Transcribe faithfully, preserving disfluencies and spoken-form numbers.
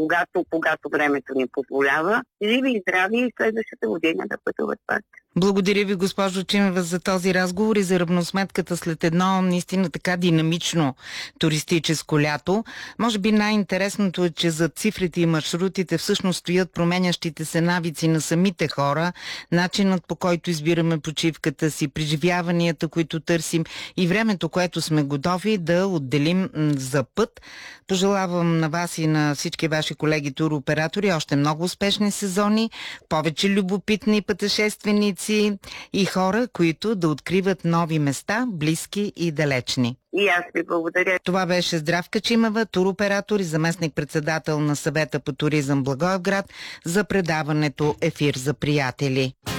когато, когато времето ни позволява. Живи и здрави и следващата година да пътуват пак. Благодаря ви, госпожо Чимева, за този разговор и за равносметката след едно наистина така динамично туристическо лято. Може би най-интересното е, че за цифрите и маршрутите всъщност стоят променящите се навици на самите хора, начинът по който избираме почивката си, преживяванията, които търсим и времето, което сме готови да отделим за път. Пожелавам на вас и на всички ваши колеги туроператори още много успешни сезони, повече любопитни пътешественици и хора, които да откриват нови места, близки и далечни. И аз ви благодаря. Това беше Здравка Чимева, туроператор и заместник-председател на Съвета по туризъм Благоевград, за предаването Ефир за приятели.